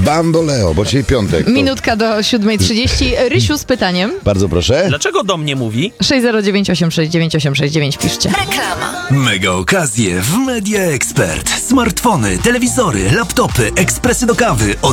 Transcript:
Bamboleo, bo dzisiaj piątek. To... Minutka do 7:30. Rysiu z pytaniem. Bardzo proszę. Dlaczego do mnie mówi? 609869869 piszcie. Reklama. Mega okazje w Media Expert. Smartfony, telewizory, laptopy, ekspresy do kawy od